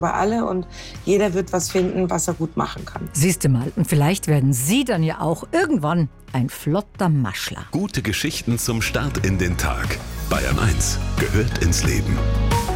Bei alle und jeder wird was finden, was er gut machen kann. Siehst du mal, und vielleicht werden Sie dann ja auch irgendwann ein flotter Maschler. Gute Geschichten zum Start in den Tag. Bayern 1 gehört ins Leben.